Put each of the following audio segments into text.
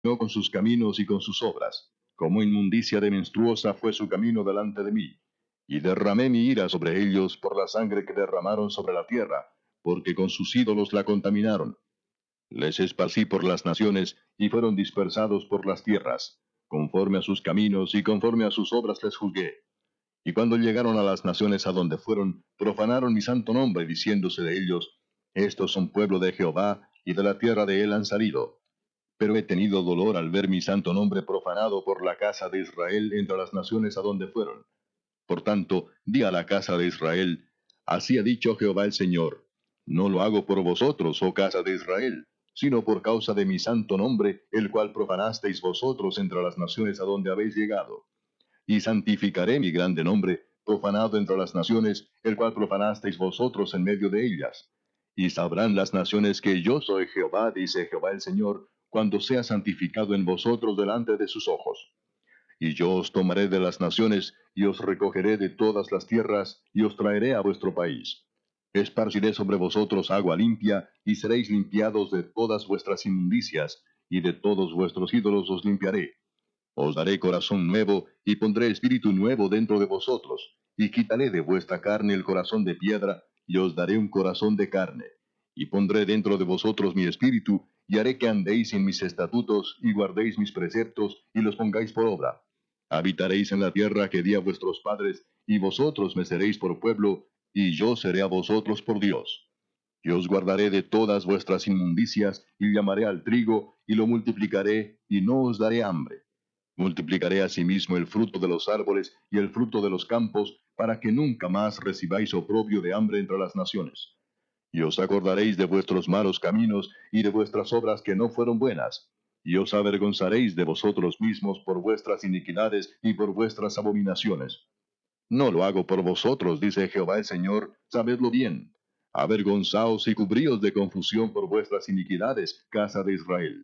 no con sus caminos y con sus obras. Como inmundicia de menstruosa fue su camino delante de mí. Y derramé mi ira sobre ellos por la sangre que derramaron sobre la tierra, porque con sus ídolos la contaminaron. Les esparcí por las naciones, y fueron dispersados por las tierras. Conforme a sus caminos y conforme a sus obras les juzgué. Y cuando llegaron a las naciones a donde fueron, profanaron mi santo nombre, diciéndose de ellos, estos son pueblo de Jehová, y de la tierra de él han salido. Pero he tenido dolor al ver mi santo nombre profanado por la casa de Israel entre las naciones a donde fueron. Por tanto, di a la casa de Israel, así ha dicho Jehová el Señor, no lo hago por vosotros, oh casa de Israel, sino por causa de mi santo nombre, el cual profanasteis vosotros entre las naciones a donde habéis llegado. Y santificaré mi grande nombre, profanado entre las naciones, el cual profanasteis vosotros en medio de ellas. Y sabrán las naciones que yo soy Jehová, dice Jehová el Señor, cuando sea santificado en vosotros delante de sus ojos. Y yo os tomaré de las naciones, y os recogeré de todas las tierras, y os traeré a vuestro país. Esparciré sobre vosotros agua limpia, y seréis limpiados de todas vuestras inmundicias, y de todos vuestros ídolos os limpiaré. Os daré corazón nuevo, y pondré espíritu nuevo dentro de vosotros, y quitaré de vuestra carne el corazón de piedra, y os daré un corazón de carne. Y pondré dentro de vosotros mi espíritu, y haré que andéis en mis estatutos, y guardéis mis preceptos, y los pongáis por obra. Habitaréis en la tierra que di a vuestros padres, y vosotros me seréis por pueblo, y yo seré a vosotros por Dios. Y os guardaré de todas vuestras inmundicias, y llamaré al trigo, y lo multiplicaré, y no os daré hambre. Multiplicaré asimismo el fruto de los árboles y el fruto de los campos, para que nunca más recibáis oprobio de hambre entre las naciones. Y os acordaréis de vuestros malos caminos y de vuestras obras que no fueron buenas, y os avergonzaréis de vosotros mismos por vuestras iniquidades y por vuestras abominaciones. No lo hago por vosotros, dice Jehová el Señor, sabedlo bien. Avergonzaos y cubríos de confusión por vuestras iniquidades, casa de Israel.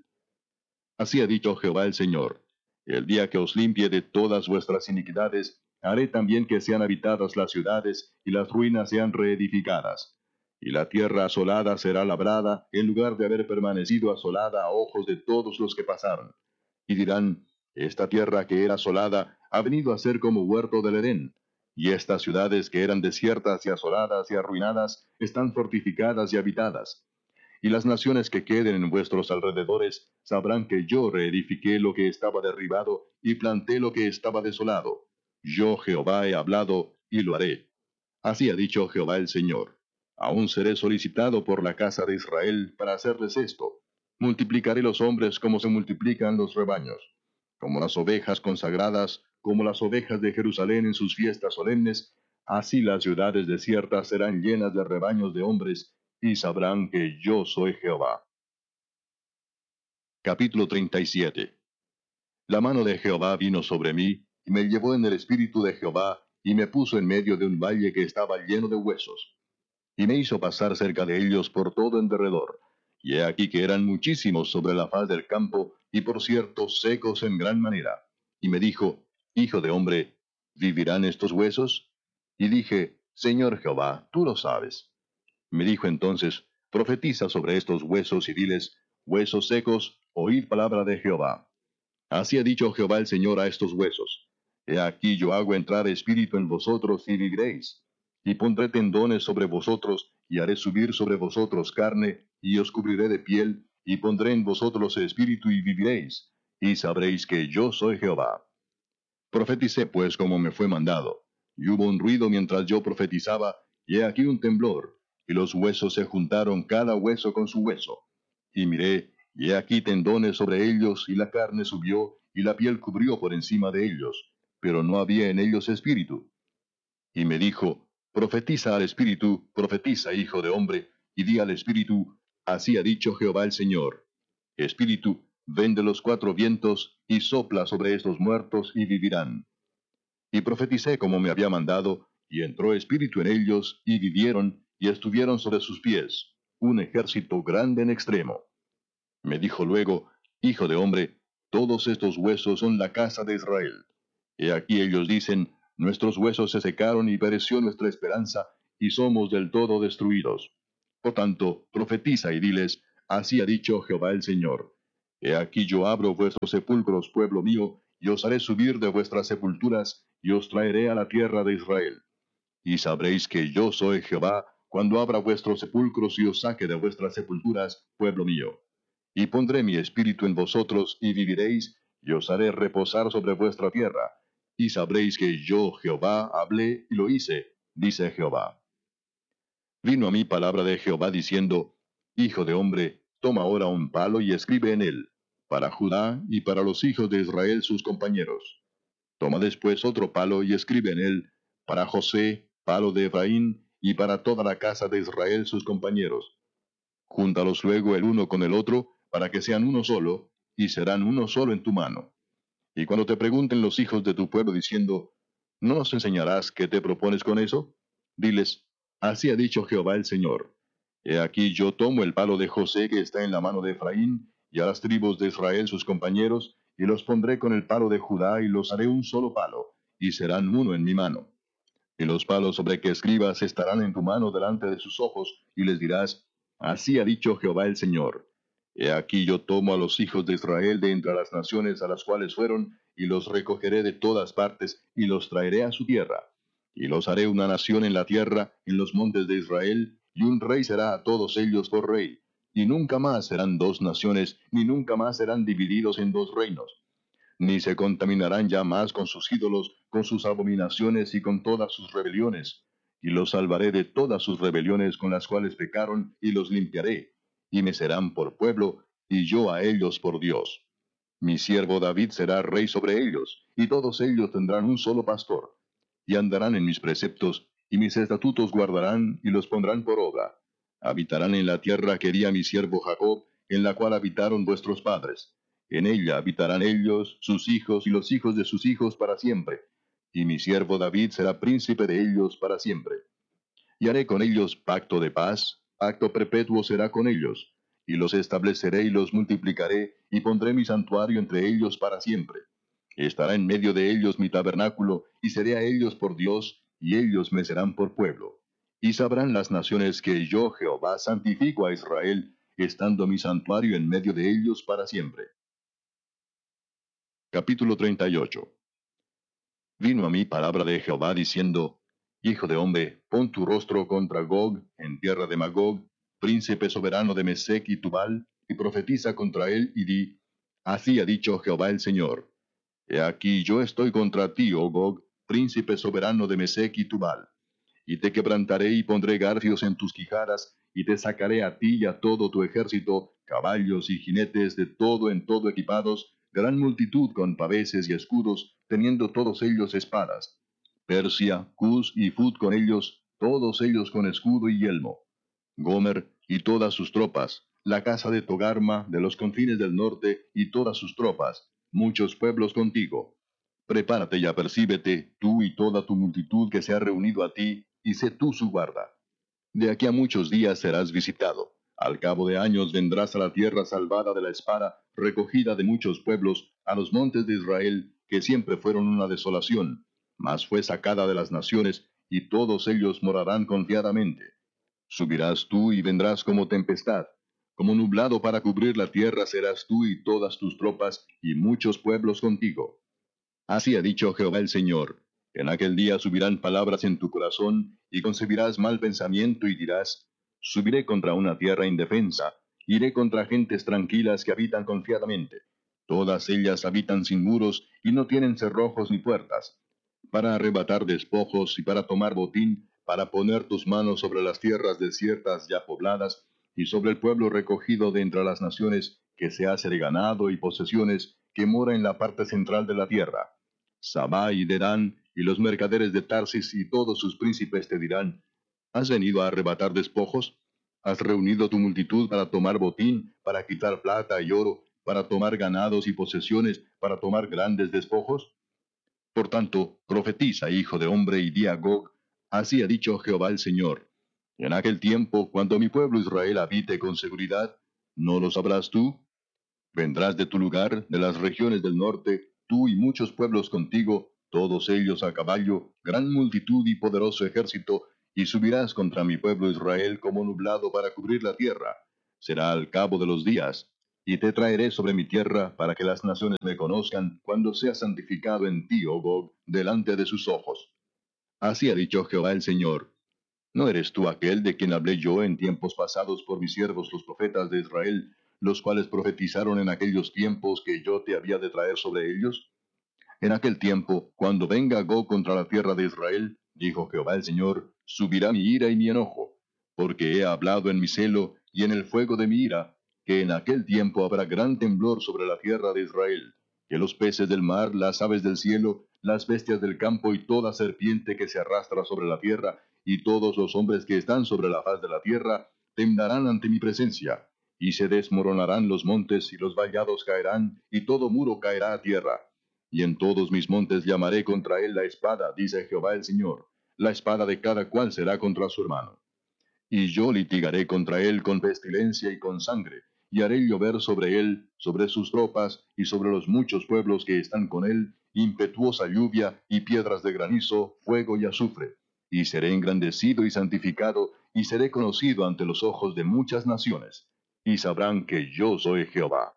Así ha dicho Jehová el Señor. El día que os limpie de todas vuestras iniquidades, haré también que sean habitadas las ciudades, y las ruinas sean reedificadas. Y la tierra asolada será labrada, en lugar de haber permanecido asolada a ojos de todos los que pasaron. Y dirán, esta tierra que era asolada ha venido a ser como huerto del Edén. Y estas ciudades que eran desiertas y asoladas y arruinadas, están fortificadas y habitadas. Y las naciones que queden en vuestros alrededores sabrán que yo reedifiqué lo que estaba derribado y planté lo que estaba desolado. Yo Jehová he hablado y lo haré. Así ha dicho Jehová el Señor. Aún seré solicitado por la casa de Israel para hacerles esto. Multiplicaré los hombres como se multiplican los rebaños, como las ovejas consagradas, como las ovejas de Jerusalén en sus fiestas solemnes, así las ciudades desiertas serán llenas de rebaños de hombres, y sabrán que yo soy Jehová. Capítulo 37. La mano de Jehová vino sobre mí, y me llevó en el espíritu de Jehová, y me puso en medio de un valle que estaba lleno de huesos. Y me hizo pasar cerca de ellos por todo en derredor. Y he aquí que eran muchísimos sobre la faz del campo, y por cierto secos en gran manera. Y me dijo, Hijo de hombre, ¿vivirán estos huesos? Y dije, Señor Jehová, tú lo sabes. Me dijo entonces, profetiza sobre estos huesos y diles, huesos secos, oíd palabra de Jehová. Así ha dicho Jehová el Señor a estos huesos. He aquí yo hago entrar espíritu en vosotros y viviréis. Y pondré tendones sobre vosotros, y haré subir sobre vosotros carne, y os cubriré de piel, y pondré en vosotros espíritu y viviréis. Y sabréis que yo soy Jehová. Profeticé pues como me fue mandado. Y hubo un ruido mientras yo profetizaba, y he aquí un temblor, y los huesos se juntaron cada hueso con su hueso. Y miré, y he aquí tendones sobre ellos, y la carne subió, y la piel cubrió por encima de ellos, pero no había en ellos espíritu. Y me dijo, profetiza al espíritu, profetiza, hijo de hombre, y di al espíritu, así ha dicho Jehová el Señor. Espíritu, ven de los cuatro vientos, y sopla sobre estos muertos, y vivirán. Y profeticé como me había mandado, y entró espíritu en ellos, y vivieron, y estuvieron sobre sus pies, un ejército grande en extremo. Me dijo luego, Hijo de hombre, todos estos huesos son la casa de Israel. He aquí ellos dicen, nuestros huesos se secaron y pereció nuestra esperanza, y somos del todo destruidos. Por tanto, profetiza y diles, así ha dicho Jehová el Señor. He aquí yo abro vuestros sepulcros, pueblo mío, y os haré subir de vuestras sepulturas, y os traeré a la tierra de Israel. Y sabréis que yo soy Jehová, cuando abra vuestros sepulcros y os saque de vuestras sepulturas, pueblo mío. Y pondré mi espíritu en vosotros, y viviréis, y os haré reposar sobre vuestra tierra. Y sabréis que yo, Jehová, hablé y lo hice, dice Jehová. Vino a mí palabra de Jehová diciendo, Hijo de hombre, toma ahora un palo y escribe en él, para Judá y para los hijos de Israel sus compañeros. Toma después otro palo y escribe en él, para José, palo de Efraín, y para toda la casa de Israel sus compañeros. Júntalos luego el uno con el otro, para que sean uno solo, y serán uno solo en tu mano. Y cuando te pregunten los hijos de tu pueblo diciendo, ¿no nos enseñarás qué te propones con eso? Diles, así ha dicho Jehová el Señor. He aquí yo tomo el palo de José que está en la mano de Efraín, y a las tribus de Israel sus compañeros, y los pondré con el palo de Judá, y los haré un solo palo, y serán uno en mi mano. Y los palos sobre que escribas estarán en tu mano delante de sus ojos, y les dirás, así ha dicho Jehová el Señor. He aquí yo tomo a los hijos de Israel de entre las naciones a las cuales fueron, y los recogeré de todas partes, y los traeré a su tierra. Y los haré una nación en la tierra, en los montes de Israel, y un rey será a todos ellos por rey. Y nunca más serán dos naciones, ni nunca más serán divididos en dos reinos, ni se contaminarán ya más con sus ídolos, con sus abominaciones y con todas sus rebeliones. Y los salvaré de todas sus rebeliones con las cuales pecaron, y los limpiaré, y me serán por pueblo, y yo a ellos por Dios. Mi siervo David será rey sobre ellos, y todos ellos tendrán un solo pastor, y andarán en mis preceptos, y mis estatutos guardarán, y los pondrán por obra. Habitarán en la tierra que di a mi siervo Jacob, en la cual habitaron vuestros padres. En ella habitarán ellos, sus hijos y los hijos de sus hijos para siempre, y mi siervo David será príncipe de ellos para siempre. Y haré con ellos pacto de paz, pacto perpetuo será con ellos, y los estableceré y los multiplicaré, y pondré mi santuario entre ellos para siempre. Estará en medio de ellos mi tabernáculo, y seré a ellos por Dios, y ellos me serán por pueblo. Y sabrán las naciones que yo, Jehová, santifico a Israel, estando mi santuario en medio de ellos para siempre. Capítulo 38. Vino a mí palabra de Jehová diciendo, Hijo de hombre, pon tu rostro contra Gog, en tierra de Magog, príncipe soberano de Mesec y Tubal, y profetiza contra él, y di, Así ha dicho Jehová el Señor. He aquí yo estoy contra ti, oh Gog, príncipe soberano de Mesec y Tubal. Y te quebrantaré y pondré garfios en tus quijadas, y te sacaré a ti y a todo tu ejército, caballos y jinetes de todo en todo equipados, gran multitud con paveses y escudos, teniendo todos ellos espadas. Persia, Cus y Fut con ellos, todos ellos con escudo y yelmo. Gomer y todas sus tropas, la casa de Togarma de los confines del norte y todas sus tropas, muchos pueblos contigo. Prepárate y apercíbete, tú y toda tu multitud que se ha reunido a ti, y sé tú su guarda. De aquí a muchos días serás visitado. Al cabo de años vendrás a la tierra salvada de la espada, recogida de muchos pueblos, a los montes de Israel, que siempre fueron una desolación, mas fue sacada de las naciones, y todos ellos morarán confiadamente. Subirás tú y vendrás como tempestad. Como nublado para cubrir la tierra serás tú y todas tus tropas, y muchos pueblos contigo. Así ha dicho Jehová el Señor. En aquel día subirán palabras en tu corazón, y concebirás mal pensamiento, y dirás, subiré contra una tierra indefensa, iré contra gentes tranquilas que habitan confiadamente. Todas ellas habitan sin muros, y no tienen cerrojos ni puertas, para arrebatar despojos y para tomar botín, para poner tus manos sobre las tierras desiertas ya pobladas, y sobre el pueblo recogido de entre las naciones, que se hace de ganado y posesiones, que mora en la parte central de la tierra. Sabá y Dedán, y los mercaderes de Tarsis y todos sus príncipes te dirán, ¿has venido a arrebatar despojos? ¿Has reunido tu multitud para tomar botín, para quitar plata y oro, para tomar ganados y posesiones, para tomar grandes despojos? Por tanto, profetiza, hijo de hombre, y di a Gog, así ha dicho Jehová el Señor. En aquel tiempo, cuando mi pueblo Israel habite con seguridad, ¿no lo sabrás tú? Vendrás de tu lugar, de las regiones del norte, tú y muchos pueblos contigo, todos ellos a caballo, gran multitud y poderoso ejército, y subirás contra mi pueblo Israel como nublado para cubrir la tierra. Será al cabo de los días. y te traeré sobre mi tierra para que las naciones me conozcan cuando sea santificado en ti, oh Gog, delante de sus ojos. Así ha dicho Jehová el Señor. ¿No eres tú aquel de quien hablé yo en tiempos pasados por mis siervos los profetas de Israel, los cuales profetizaron en aquellos tiempos que yo te había de traer sobre ellos? En aquel tiempo, cuando venga Gog contra la tierra de Israel, dijo Jehová el Señor, subirá mi ira y mi enojo, porque he hablado en mi celo y en el fuego de mi ira, que en aquel tiempo habrá gran temblor sobre la tierra de Israel, que los peces del mar, las aves del cielo, las bestias del campo y toda serpiente que se arrastra sobre la tierra, y todos los hombres que están sobre la faz de la tierra, temblarán ante mi presencia, y se desmoronarán los montes y los vallados caerán, y todo muro caerá a tierra. Y en todos mis montes llamaré contra él la espada, dice Jehová el Señor. La espada de cada cual será contra su hermano. Y yo litigaré contra él con pestilencia y con sangre, y haré llover sobre él, sobre sus tropas, y sobre los muchos pueblos que están con él, impetuosa lluvia, y piedras de granizo, fuego y azufre. Y seré engrandecido y santificado, y seré conocido ante los ojos de muchas naciones. Y sabrán que yo soy Jehová.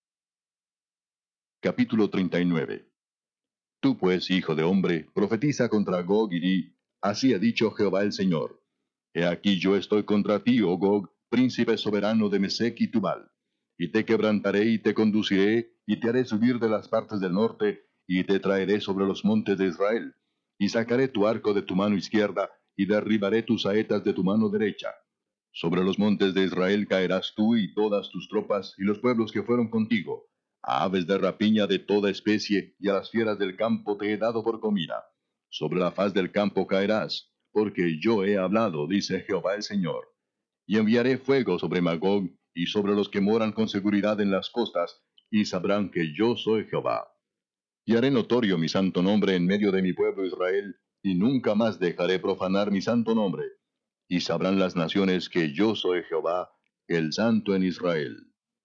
Capítulo 39. Tú pues, hijo de hombre, profetiza contra Gog y di, así ha dicho Jehová el Señor. He aquí yo estoy contra ti, oh Gog, príncipe soberano de Mesec y Tubal. Y te quebrantaré y te conduciré, y te haré subir de las partes del norte, y te traeré sobre los montes de Israel. Y sacaré tu arco de tu mano izquierda, y derribaré tus saetas de tu mano derecha. Sobre los montes de Israel caerás tú y todas tus tropas, y los pueblos que fueron contigo. A aves de rapiña de toda especie, y a las fieras del campo te he dado por comida. Sobre la faz del campo caerás, porque yo he hablado, dice Jehová el Señor. Y enviaré fuego sobre Magog, y sobre los que moran con seguridad en las costas, y sabrán que yo soy Jehová. Y haré notorio mi santo nombre en medio de mi pueblo Israel, y nunca más dejaré profanar mi santo nombre. Y sabrán las naciones que yo soy Jehová, el Santo en Israel.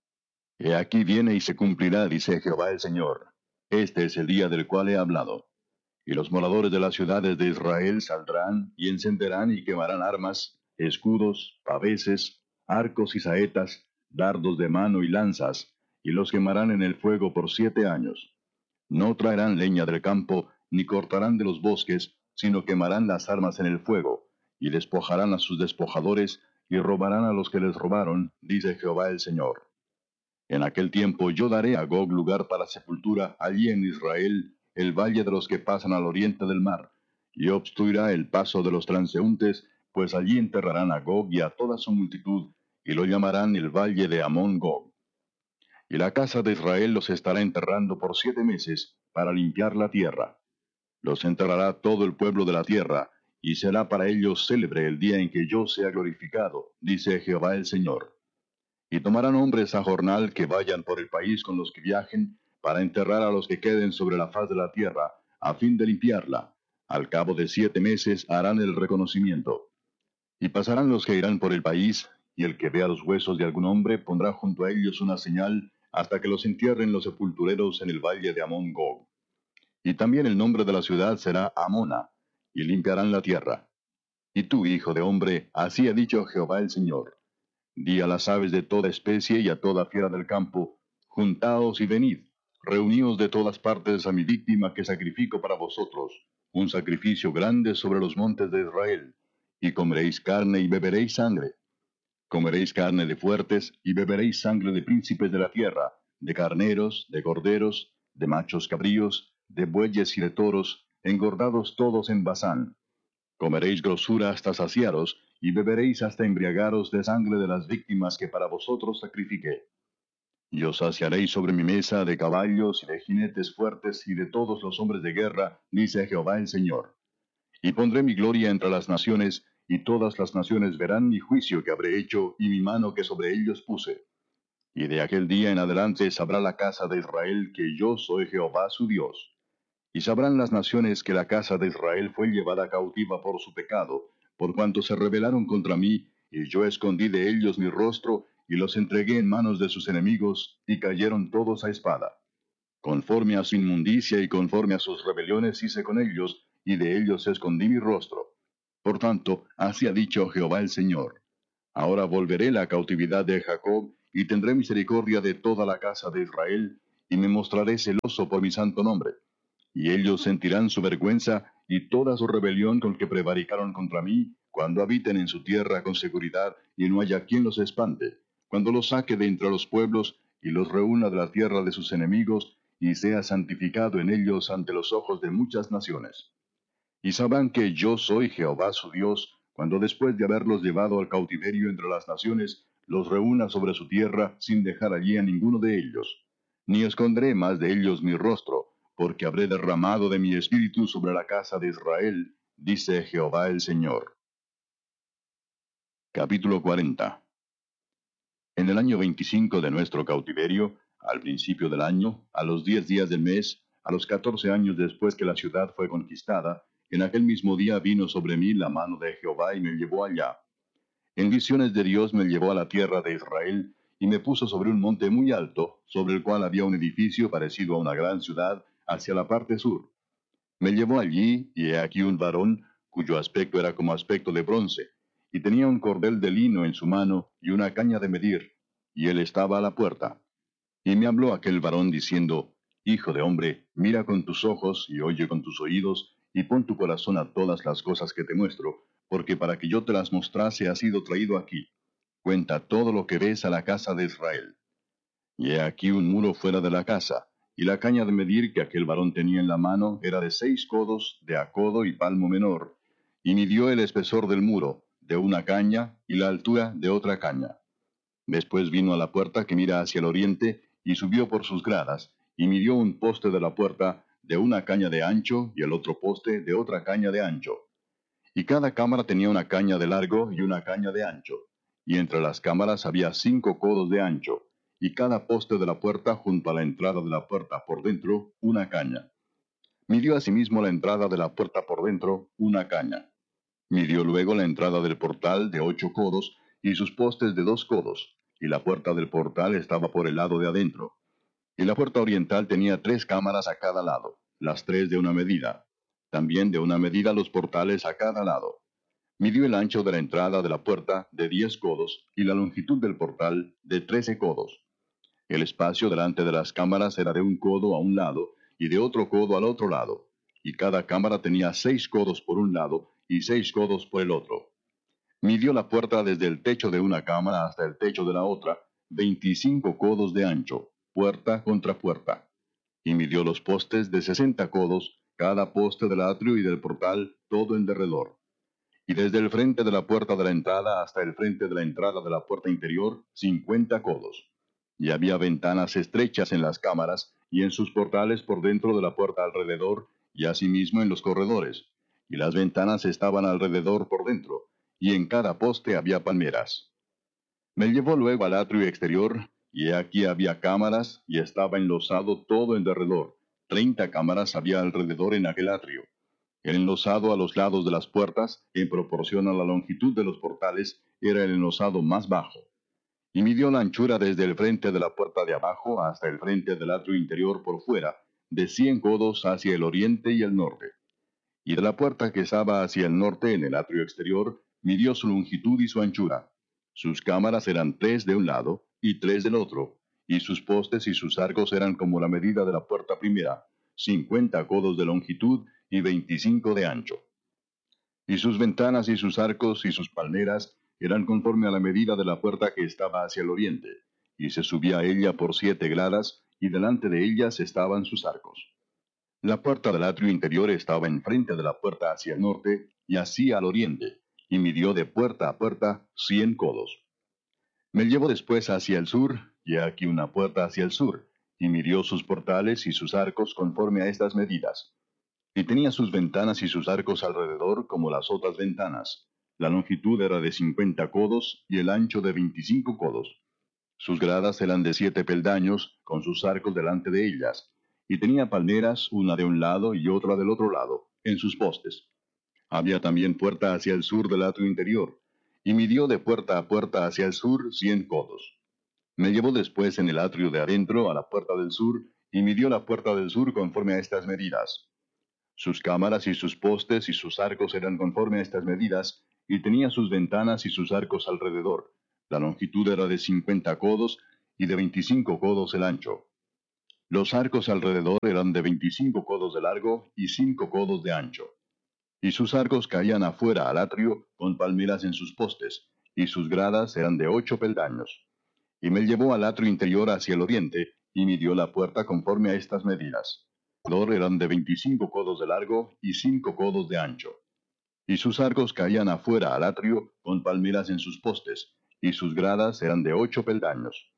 He aquí viene y se cumplirá, dice Jehová el Señor. Este es el día del cual he hablado. Y los moradores de las ciudades de Israel saldrán y encenderán y quemarán armas, escudos, paveses, arcos y saetas, dardos de mano y lanzas, y los quemarán en el fuego por 7 años. No traerán leña del campo, ni cortarán de los bosques, sino quemarán las armas en el fuego, y despojarán a sus despojadores, y robarán a los que les robaron, dice Jehová el Señor. En aquel tiempo yo daré a Gog lugar para sepultura allí en Israel, el valle de los que pasan al oriente del mar, y obstruirá el paso de los transeúntes, pues allí enterrarán a Gog y a toda su multitud, y lo llamarán el valle de Amón Gog. Y la casa de Israel los estará enterrando por 7 meses, para limpiar la tierra. Los enterrará todo el pueblo de la tierra, y será para ellos célebre el día en que yo sea glorificado, dice Jehová el Señor. Y tomarán hombres a jornal que vayan por el país con los que viajen, para enterrar a los que queden sobre la faz de la tierra, a fin de limpiarla. Al cabo de 7 meses harán el reconocimiento. Y pasarán los que irán por el país, y el que vea los huesos de algún hombre pondrá junto a ellos una señal, hasta que los entierren los sepultureros en el valle de Amón Gog. Y también el nombre de la ciudad será Amona, y limpiarán la tierra. Y tú, hijo de hombre, así ha dicho Jehová el Señor. Di a las aves de toda especie y a toda fiera del campo, juntaos y venid, reuníos de todas partes a mi víctima que sacrifico para vosotros, un sacrificio grande sobre los montes de Israel, y comeréis carne y beberéis sangre. Comeréis carne de fuertes y beberéis sangre de príncipes de la tierra, de carneros, de corderos, de machos cabríos, de bueyes y de toros, engordados todos en Basán. Comeréis grosura hasta saciaros, y beberéis hasta embriagaros de sangre de las víctimas que para vosotros sacrifiqué. Y os saciaréis sobre mi mesa de caballos y de jinetes fuertes y de todos los hombres de guerra, dice Jehová el Señor. Y pondré mi gloria entre las naciones, y todas las naciones verán mi juicio que habré hecho y mi mano que sobre ellos puse. Y de aquel día en adelante sabrá la casa de Israel que yo soy Jehová su Dios. Y sabrán las naciones que la casa de Israel fue llevada cautiva por su pecado, por cuanto se rebelaron contra mí, y yo escondí de ellos mi rostro, y los entregué en manos de sus enemigos, y cayeron todos a espada. Conforme a su inmundicia y conforme a sus rebeliones hice con ellos, y de ellos escondí mi rostro. Por tanto, así ha dicho Jehová el Señor. Ahora volveré la cautividad de Jacob, y tendré misericordia de toda la casa de Israel, y me mostraré celoso por mi santo nombre. Y ellos sentirán su vergüenza y toda su rebelión con que prevaricaron contra mí, cuando habiten en su tierra con seguridad y no haya quien los espante, cuando los saque de entre los pueblos y los reúna de la tierra de sus enemigos, y sea santificado en ellos ante los ojos de muchas naciones. Y sabrán que yo soy Jehová su Dios, cuando después de haberlos llevado al cautiverio entre las naciones, los reúna sobre su tierra sin dejar allí a ninguno de ellos. Ni esconderé más de ellos mi rostro, porque habré derramado de mi espíritu sobre la casa de Israel, dice Jehová el Señor. Capítulo 40. En el año 25 de nuestro cautiverio, al principio del año, a los 10 días del mes, a los 14 años después que la ciudad fue conquistada, en aquel mismo día vino sobre mí la mano de Jehová y me llevó allá. En visiones de Dios me llevó a la tierra de Israel, y me puso sobre un monte muy alto, sobre el cual había un edificio parecido a una gran ciudad, hacia la parte sur. Me llevó allí, y he aquí un varón, cuyo aspecto era como aspecto de bronce, y tenía un cordel de lino en su mano, y una caña de medir, y él estaba a la puerta. Y me habló aquel varón diciendo, Hijo de hombre, mira con tus ojos, y oye con tus oídos, y pon tu corazón a todas las cosas que te muestro, porque para que yo te las mostrase has sido traído aquí. Cuenta todo lo que ves a la casa de Israel. Y he aquí un muro fuera de la casa, y la caña de medir que aquel varón tenía en la mano era de 6 codos, de a codo y palmo menor, y midió el espesor del muro, de una caña, y la altura de otra caña. Después vino a la puerta que mira hacia el oriente, y subió por sus gradas, y midió un poste de la puerta, de una caña de ancho, y el otro poste de otra caña de ancho. Y cada cámara tenía una caña de largo y una caña de ancho, y entre las cámaras había 5 codos de ancho, y cada poste de la puerta junto a la entrada de la puerta por dentro una caña. Midió asimismo la entrada de la puerta por dentro una caña. Midió luego la entrada del portal de 8 codos, y sus postes de 2 codos, y la puerta del portal estaba por el lado de adentro. Y la puerta oriental tenía 3 cámaras a cada lado, las 3 de una medida. También de una medida los portales a cada lado. Midió el ancho de la entrada de la puerta de 10 codos, y la longitud del portal de 13 codos. El espacio delante de las cámaras era de 1 codo a un lado, y de otro codo al otro lado. Y cada cámara tenía 6 codos por un lado, y 6 codos por el otro. Midió la puerta desde el techo de una cámara hasta el techo de la otra, 25 codos de ancho, puerta contra puerta. Y midió los postes de 60 codos, cada poste del atrio y del portal, todo en derredor. Y desde el frente de la puerta de la entrada hasta el frente de la entrada de la puerta interior, 50 codos. Y había ventanas estrechas en las cámaras, y en sus portales por dentro de la puerta alrededor, y asimismo en los corredores. Y las ventanas estaban alrededor por dentro, y en cada poste había palmeras. Me llevó luego al atrio exterior, y he aquí había cámaras, y estaba enlosado todo en derredor. 30 cámaras había alrededor en aquel atrio. El enlosado a los lados de las puertas, en proporción a la longitud de los portales, era el enlosado más bajo. Y midió la anchura desde el frente de la puerta de abajo hasta el frente del atrio interior por fuera, de 100 codos hacia el oriente y el norte. Y de la puerta que estaba hacia el norte en el atrio exterior, midió su longitud y su anchura. Sus cámaras eran 3 de un lado y 3 del otro, y sus postes y sus arcos eran como la medida de la puerta primera, 50 codos de longitud y 25 de ancho. Y sus ventanas y sus arcos y sus palmeras eran conforme a la medida de la puerta que estaba hacia el oriente, y se subía a ella por 7 gradas, y delante de ellas estaban sus arcos. La puerta del atrio interior estaba enfrente de la puerta hacia el norte, y así al oriente, y midió de puerta a puerta 100 codos. Me llevó después hacia el sur, y he aquí una puerta hacia el sur, y midió sus portales y sus arcos conforme a estas medidas. Y tenía sus ventanas y sus arcos alrededor como las otras ventanas. La longitud era de 50 codos, y el ancho de 25 codos. Sus gradas eran de 7 peldaños, con sus arcos delante de ellas, y tenía palmeras, una de un lado y otra del otro lado, en sus postes. Había también puerta hacia el sur del atrio interior, y midió de puerta a puerta hacia el sur 100 codos. Me llevó después en el atrio de adentro a la puerta del sur, y midió la puerta del sur conforme a estas medidas. Sus cámaras y sus postes y sus arcos eran conforme a estas medidas, y tenía sus ventanas y sus arcos alrededor, La longitud era de 50 codos y de 25 codos el ancho. Los arcos alrededor eran de 25 codos de largo y 5 codos de ancho. Y sus arcos caían afuera al atrio con palmeras en sus postes, y sus gradas eran de 8 peldaños. Y me llevó al atrio interior hacia el oriente, y midió la puerta conforme a estas medidas. Alrededor eran de 25 codos de largo y 5 codos de ancho. Y sus arcos caían afuera al atrio con palmeras en sus postes, y sus gradas eran de 8 peldaños.